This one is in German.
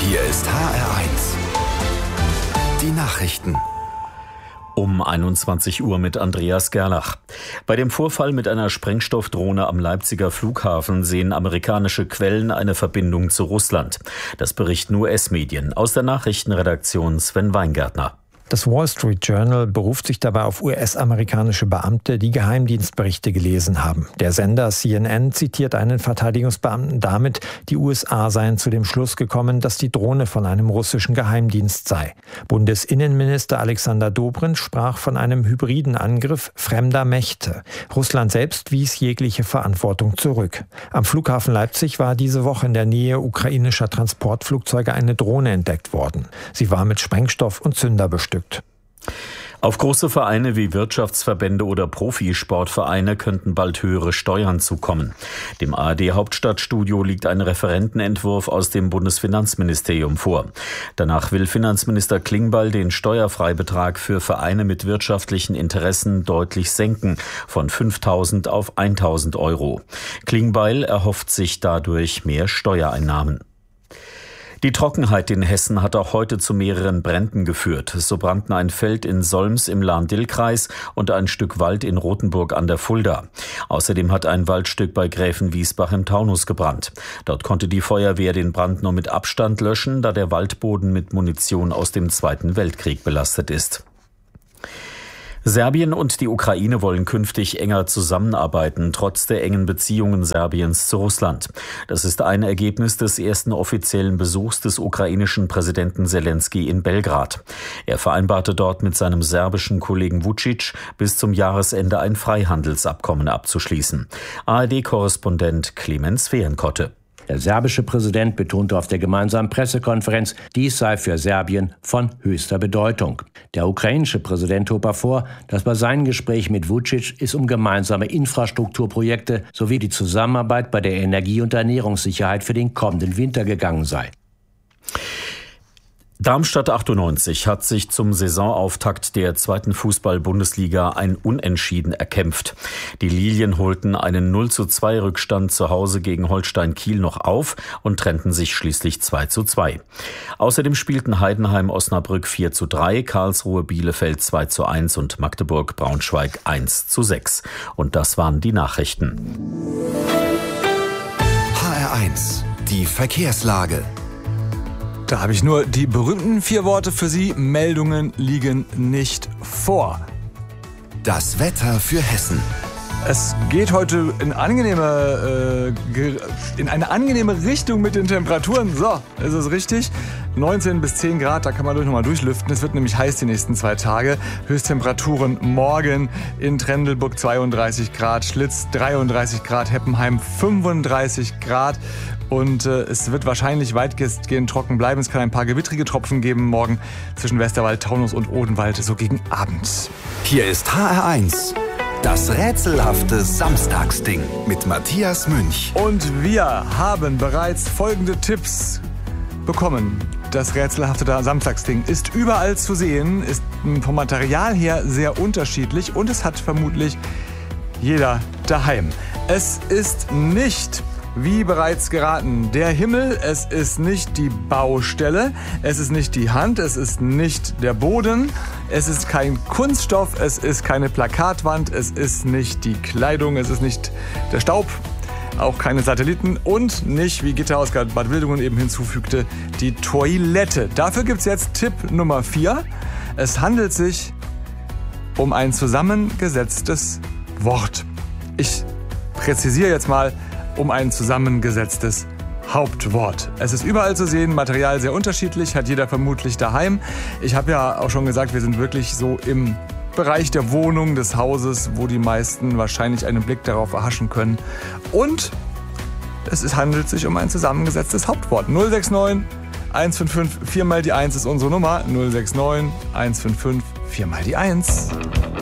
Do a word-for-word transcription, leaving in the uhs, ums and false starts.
Hier ist H R eins. Die Nachrichten. Um einundzwanzig Uhr mit Andreas Gerlach. Bei dem Vorfall mit einer Sprengstoffdrohne am Leipziger Flughafen sehen amerikanische Quellen eine Verbindung zu Russland. Das berichten U S-Medien. Aus der Nachrichtenredaktion Sven Weingärtner. Das Wall Street Journal beruft sich dabei auf U S-amerikanische Beamte, die Geheimdienstberichte gelesen haben. Der Sender C N N zitiert einen Verteidigungsbeamten damit, die U S A seien zu dem Schluss gekommen, dass die Drohne von einem russischen Geheimdienst sei. Bundesinnenminister Alexander Dobrindt sprach von einem hybriden Angriff fremder Mächte. Russland selbst wies jegliche Verantwortung zurück. Am Flughafen Leipzig war diese Woche in der Nähe ukrainischer Transportflugzeuge eine Drohne entdeckt worden. Sie war mit Sprengstoff und Zünder bestückt. Auf große Vereine wie Wirtschaftsverbände oder Profisportvereine könnten bald höhere Steuern zukommen. Dem A R D-Hauptstadtstudio liegt ein Referentenentwurf aus dem Bundesfinanzministerium vor. Danach will Finanzminister Klingbeil den Steuerfreibetrag für Vereine mit wirtschaftlichen Interessen deutlich senken, von fünftausend auf eintausend Euro. Klingbeil erhofft sich dadurch mehr Steuereinnahmen. Die Trockenheit in Hessen hat auch heute zu mehreren Bränden geführt. So brannten ein Feld in Solms im Lahn-Dill-Kreis und ein Stück Wald in Rothenburg an der Fulda. Außerdem hat ein Waldstück bei Gräfenwiesbach im Taunus gebrannt. Dort konnte die Feuerwehr den Brand nur mit Abstand löschen, da der Waldboden mit Munition aus dem Zweiten Weltkrieg belastet ist. Serbien und die Ukraine wollen künftig enger zusammenarbeiten, trotz der engen Beziehungen Serbiens zu Russland. Das ist ein Ergebnis des ersten offiziellen Besuchs des ukrainischen Präsidenten Selenskyj in Belgrad. Er vereinbarte dort mit seinem serbischen Kollegen Vučić, bis zum Jahresende ein Freihandelsabkommen abzuschließen. A R D-Korrespondent Clemens Fehrenkotte. Der serbische Präsident betonte auf der gemeinsamen Pressekonferenz, dies sei für Serbien von höchster Bedeutung. Der ukrainische Präsident hob hervor, dass bei seinen Gesprächen mit Vučić es um gemeinsame Infrastrukturprojekte sowie die Zusammenarbeit bei der Energie- und Ernährungssicherheit für den kommenden Winter gegangen sei. Darmstadt achtundneunzig hat sich zum Saisonauftakt der zweiten Fußball-Bundesliga ein Unentschieden erkämpft. Die Lilien holten einen null zu zwei Rückstand zu Hause gegen Holstein Kiel noch auf und trennten sich schließlich zwei zu zwei. Außerdem spielten Heidenheim-Osnabrück vier zu drei, Karlsruhe-Bielefeld zwei zu eins und Magdeburg-Braunschweig eins zu sechs. Und das waren die Nachrichten. H R eins, die Verkehrslage. Da habe ich nur die berühmten vier Worte für Sie. Meldungen liegen nicht vor. Das Wetter für Hessen. Es geht heute in, angenehme, äh, in eine angenehme Richtung mit den Temperaturen. So, ist es richtig? neunzehn bis zehn Grad, da kann man durch nochmal durchlüften. Es wird nämlich heiß die nächsten zwei Tage. Höchsttemperaturen morgen in Trendelburg zweiunddreißig Grad, Schlitz dreiunddreißig Grad, Heppenheim fünfunddreißig Grad. Und äh, es wird wahrscheinlich weitgehend trocken bleiben. Es kann ein paar gewittrige Tropfen geben morgen zwischen Westerwald, Taunus und Odenwald, so gegen Abend. Hier ist H R eins. Das rätselhafte Samstagsding mit Matthias Münch. Und wir haben bereits folgende Tipps bekommen. Das rätselhafte Samstagsding ist überall zu sehen, ist vom Material her sehr unterschiedlich und es hat vermutlich jeder daheim. Es ist nicht, wie bereits geraten, der Himmel, es ist nicht die Baustelle, es ist nicht die Hand, es ist nicht der Boden, es ist kein Kunststoff, es ist keine Plakatwand, es ist nicht die Kleidung, es ist nicht der Staub, auch keine Satelliten und nicht, wie Gitta aus Bad Wildungen eben hinzufügte, die Toilette. Dafür gibt's jetzt Tipp Nummer vier. Es handelt sich um ein zusammengesetztes Wort. Ich präzisiere jetzt mal, um ein zusammengesetztes Hauptwort. Es ist überall zu sehen, Material sehr unterschiedlich, hat jeder vermutlich daheim. Ich habe ja auch schon gesagt, wir sind wirklich so im Bereich der Wohnung, des Hauses, wo die meisten wahrscheinlich einen Blick darauf erhaschen können. Und es ist, handelt sich um ein zusammengesetztes Hauptwort. null sechs neun eins fünf fünf vier mal die eins ist unsere Nummer. null sechs neun eins fünf fünf vier mal die eins.